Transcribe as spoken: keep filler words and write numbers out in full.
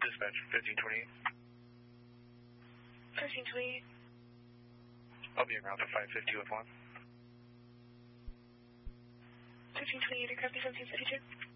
Dispatch fifteen twenty-eight. fifteen twenty-eight. I'll be around for five fifty with one. fifteen twenty-eight, aircraft seventeen fifty-two.